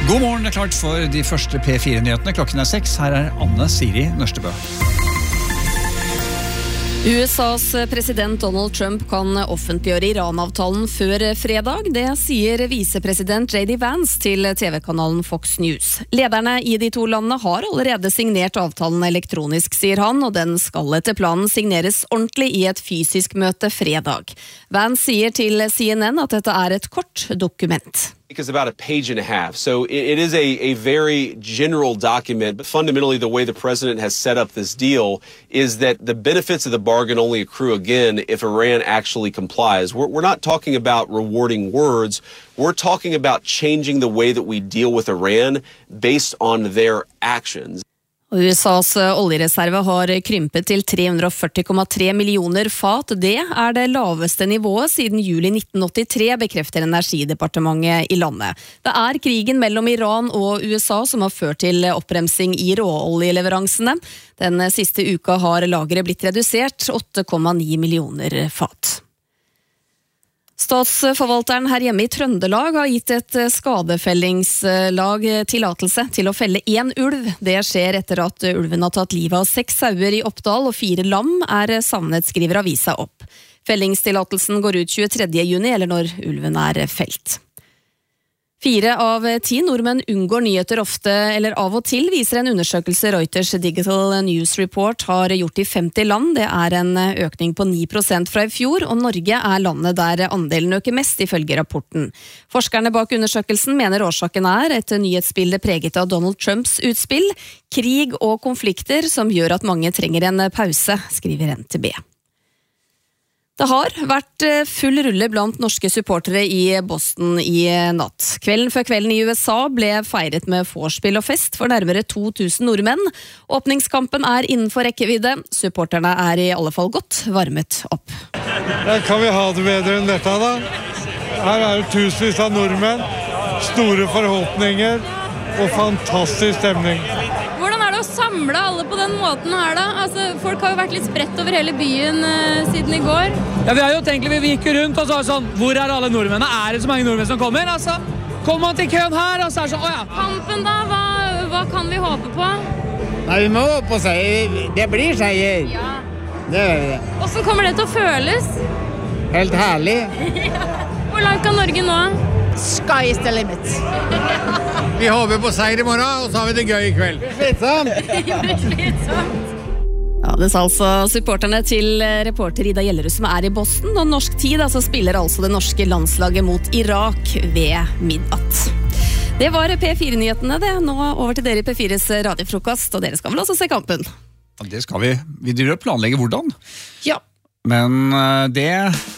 God morgen, det klart for de første P4-nyhetene. Klokken 6. Her Anne Siri Nørstebø. USAs president Donald Trump kan offentliggjøre Iran-avtalen før fredag. Det sier visepresident J.D. Vance til TV-kanalen Fox News. Lederne i de to landene har allerede signert avtalen elektronisk, sier han, og den skal etter planen signeres ordentlig i et fysisk møte fredag. Vance sier til CNN at dette et kort dokument. It's about a page and a half. So it is a very general document, but fundamentally the way the president has set up this deal is that the benefits of the bargain only accrue again if Iran actually complies. We're not talking about rewarding words. We're talking about changing the way that we deal with Iran based on their actions. USAs oljereserve har krympet til 340,3 millioner fat. Det det laveste nivået siden juli 1983, bekrefter Energidepartementet i landet. Det krigen mellom Iran og USA som har ført til oppremsing i råoljeleveransene. Den siste uka har lageret blitt redusert 8,9 millioner fat. Statsforvalteren her hjemme i Trøndelag har gitt et skadefellingslag tillatelse til å felle 1 ulv. Det skjer etter at ulven har tatt livet av 6 sauer i Oppdal, og 4 lam savnet, skriver avisa opp. Fellingstillatelsen går ut 23. juni, eller når ulven felt. 4 av 10 nordmenn unngår nyheter ofte eller av og til, viser en undersøkelse Reuters Digital News Report har gjort i 50 land. Det en økning på 9% fra i fjor, og Norge landet der andelen øker mest, ifølge rapporten. Forskerne bak undersøkelsen mener årsaken et nyhetsbilde preget av Donald Trumps utspill, krig og konflikter som gjør at mange trenger en pause, skriver NTB. Det har vært full rulle blant norske supportere i Boston i natt. Kvelden før kvelden i USA ble feiret med vorspiel og fest for nærmere 2000 nordmenn. Åpningskampen innenfor rekkevidde. Supporterne i alle fall godt varmet opp. Kan vi ha det bedre enn dette da? Her det tusenvis av nordmenn, store forhåpninger og fantastisk stemning. Å samle alle på den måten her da? Altså, folk har jo vært litt spredt over hele byen siden i går. Ja, vi har jo tenkt, vi gikk rundt og sa sånn, hvor alle nordmennene? Det så mange nordmenn som kommer? Altså, kommer man til køen her, og så det sånn, åja. Kampen da, hva kan vi håpe på? Nei, vi må håpe på seier. Det blir seier. Ja. Det det. Hvordan kommer det til å føles? Helt herlig. Hvor langt kan Norge nå? Sky is the limit. Vi håper på seier i morgen, og så har vi det gøy i kveld. Slitsomt. Ja, det sa altså supporterne til reporter Ida Gjellerud som i Boston, og norsk tid så spiller altså det norske landslaget mot Irak ved midnatt. Det var P4-nyhetene det. Nå over til dere i P4s radiofrokost, og dere skal vel også se kampen? Ja, det skal vi. Vi driver og planlegger hvordan. Ja. Men det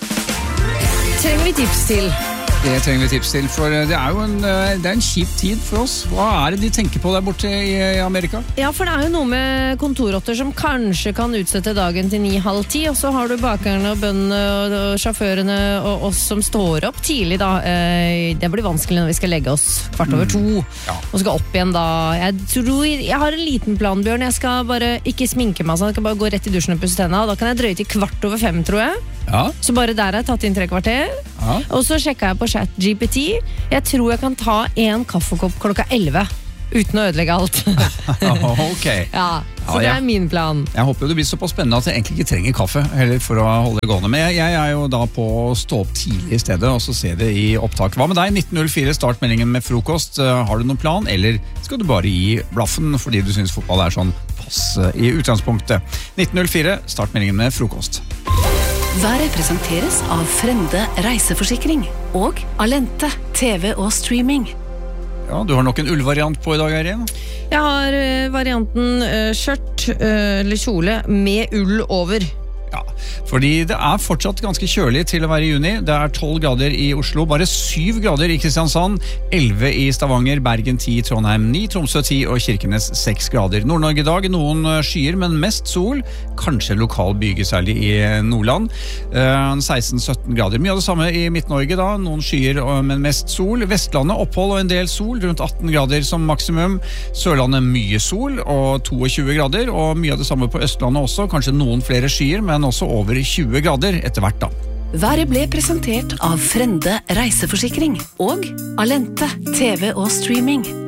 trenger vi tips til. Det trenger vi tips til, for det jo en kjip tid for oss. Hva det de tenker på der borte i Amerika? Ja, for det jo noe med kontorrotter som kanskje kan utsette dagen til 9:30, og så har du bakerne og bøndene og sjåførene og oss som står opp tidlig da. Det blir vanskelig når vi skal legge oss 2:15, og skal opp igjen da. Jeg tror jeg har en liten plan, Bjørn. Jeg skal bare ikke sminke meg, så jeg kan bare gå rett i dusjen og pusse tennene, og da kan jeg drøye til 4:45, tror jeg. Ja. Så bare der har jeg tatt inn 3 kvarter. Ja. Og så sjekket jeg på ChatGPT. Jeg tror jeg kan ta en kaffekopp klokka 11 uten å ødelegge alt. Ok. Ja, så det min plan. Jeg håper jo det blir såpass spennende at jeg egentlig ikke trenger kaffe heller for å holde det gående. Men jeg jo da på å stå opp tidlig i stedet og så se det i opptak. Hva med deg? 1904, startmeldingen med frokost. Har du noen plan, eller skal du bare gi blaffen fordi du synes fotball sånn pass i utgangspunktet? 1904, startmeldingen med frokost. Været presenteres av Frende reiseforsikring og Alente TV og streaming. Ja, du har nok en ullvariant på i dag, Eirin. Jeg har varianten skjørt eller kjole med ull over. Ja, fordi det fortsatt ganske kjølig til å være i juni. Det 12 grader i Oslo, bare 7 grader i Kristiansand, 11 i Stavanger, Bergen 10, Trondheim 9, Tromsø 10 og Kirkenes 6 grader. Nord-Norge i dag, noen skyer, men mest sol. Kanskje lokal byge, særlig i Nordland. 16-17 grader. Mye av det samme i Midt-Norge da, noen skyer, men mest sol. Vestlandet, opphold og en del sol, rundt 18 grader som maksimum. Sørlandet mye sol og 22 grader, og mye av det samme på Østlandet også. Kanskje noen flere skyer, men også over 20 grader etter hvert da. Været ble presentert av Frende reiseforsikring og Alente TV og streaming.